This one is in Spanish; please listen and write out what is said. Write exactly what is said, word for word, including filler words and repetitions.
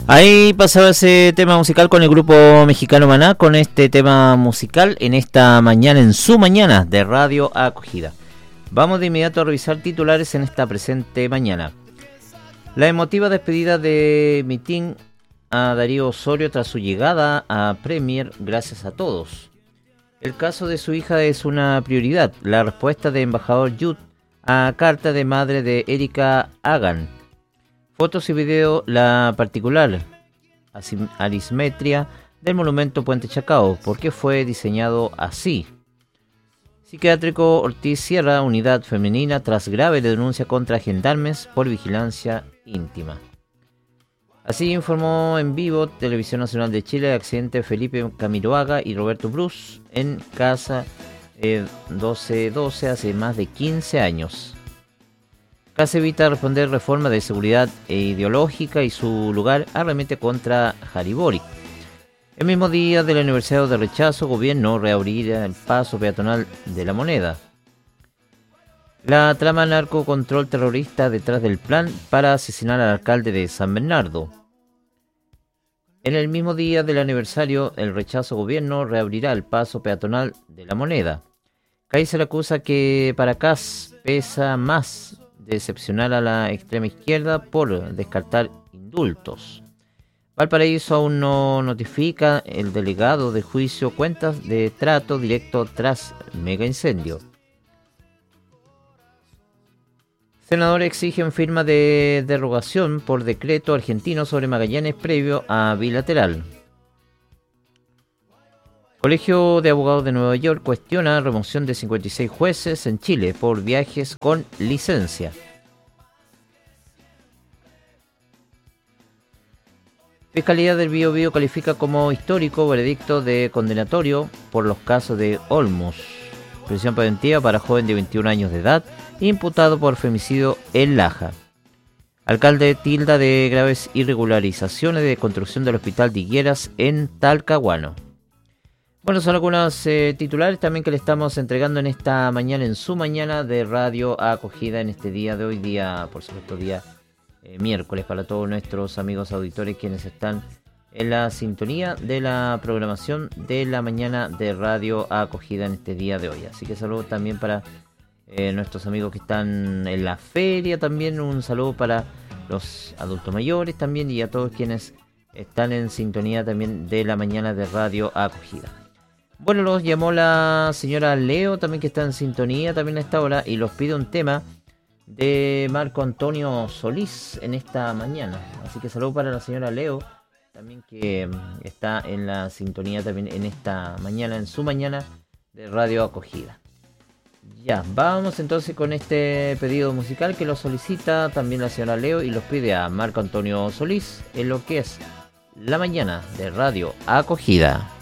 Ahí pasaba ese tema musical con el grupo mexicano Maná, con este tema musical en esta mañana, en su mañana de Radio Acogida. Vamos de inmediato a revisar titulares en esta presente mañana. La emotiva despedida de Mitin a Darío Osorio tras su llegada a Premier, gracias a todos. El caso de su hija es una prioridad. La respuesta de embajador Yud a carta de madre de Erika Hagan. Fotos y video, la particular asimetría del monumento Puente Chacao. ¿Por qué fue diseñado así? Psiquiátrico Ortiz Sierra, unidad femenina, tras grave denuncia contra gendarmes por vigilancia íntima. Así informó en vivo Televisión Nacional de Chile el accidente Felipe Camiroaga y Roberto Bruce en casa eh, doce doce hace más de quince años. Casa evita responder reforma de seguridad e ideológica y su lugar arremete contra Jari Boric. El mismo día del aniversario de rechazo, gobierno reabrirá el paso peatonal de La Moneda. La trama narcocontrol terrorista detrás del plan para asesinar al alcalde de San Bernardo. En el mismo día del aniversario, el rechazo gobierno reabrirá el paso peatonal de La Moneda. Kaiser acusa que para Kass pesa más decepcionar a la extrema izquierda por descartar indultos. Valparaíso aún no notifica el delegado de juicio cuentas de trato directo tras mega incendio. Senadores exigen firma de derogación por decreto argentino sobre Magallanes previo a bilateral. Colegio de Abogados de Nueva York cuestiona remoción de cincuenta y seis jueces en Chile por viajes con licencia. Fiscalía del Biobío califica como histórico veredicto de condenatorio por los casos de Olmos. Prisión preventiva para joven de veintiún años de edad, imputado por femicidio en Laja. Alcalde tilda de graves irregularizaciones de construcción del hospital de Higueras en Talcahuano. Bueno, son algunos eh, titulares también que le estamos entregando en esta mañana, en su mañana de Radio Acogida, en este día de hoy, día, por supuesto, día eh, miércoles, para todos nuestros amigos auditores quienes están en la sintonía de la programación de la mañana de Radio Acogida en este día de hoy. Así que saludos también para eh, nuestros amigos que están en la feria, también un saludo para los adultos mayores también y a todos quienes están en sintonía también de la mañana de Radio Acogida. Bueno, los llamó la señora Leo, también que está en sintonía también a esta hora, y los pide un tema de Marco Antonio Solís en esta mañana. Así que saludo para la señora Leo, también que está en la sintonía también en esta mañana, en su mañana de Radio Acogida. Ya, vamos entonces con este pedido musical que lo solicita también la señora Leo y los pide a Marco Antonio Solís en lo que es la mañana de Radio Acogida.